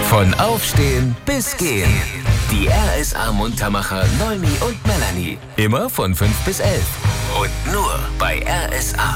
Von Aufstehen bis Gehen. Die RSA-Muntermacher Neumi und Melanie. Immer von 5 bis 11. Und nur bei RSA.